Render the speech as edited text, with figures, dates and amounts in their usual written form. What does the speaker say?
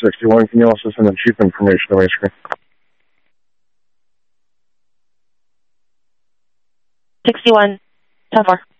61. Can you also send the chief information to my screen? 61, 10-4.